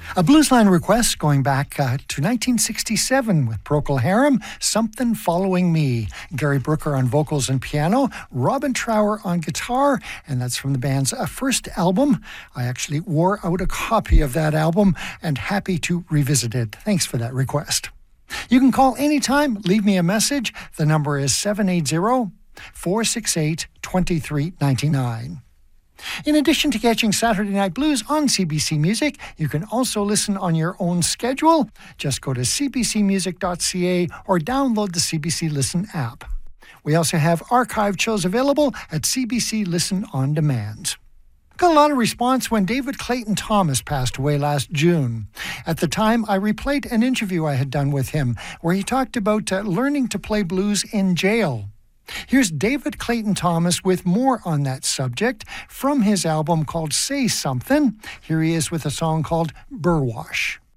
A Bluesline request going back to 1967 with Procol Harum, Something Following Me. Gary Brooker on vocals and piano, Robin Trower on guitar, and that's from the band's first album. I actually wore out a copy of that album and happy to revisit it. Thanks for that request. You can call anytime, leave me a message. The number is 780-468-2399. In addition to catching Saturday Night Blues on CBC Music, you can also listen on your own schedule. Just go to cbcmusic.ca or download the CBC Listen app. We also have archived shows available at CBC Listen On Demand. Got a lot of response when David Clayton Thomas passed away last June. At the time, I replayed an interview I had done with him where he talked about learning to play blues in jail. Here's David Clayton Thomas with more on that subject from his album called Say Something. Here he is with a song called Burwash.